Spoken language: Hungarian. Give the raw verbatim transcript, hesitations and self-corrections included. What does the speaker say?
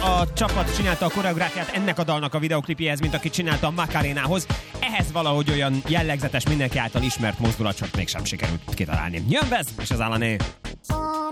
a csapat csinálta a koreográfiát ennek a dalnak a videoklipjéhez, mint aki csinálta a Macarénához. Ehhez valahogy olyan jellegzetes, mindenki által ismert mozdulat, csak mégsem sikerült kitalálni. Jön Vez, és az Alané.